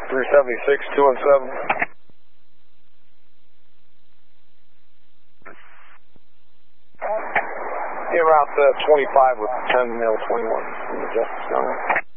376, 217. Route 25 with 10 mil 21 from the Justice County.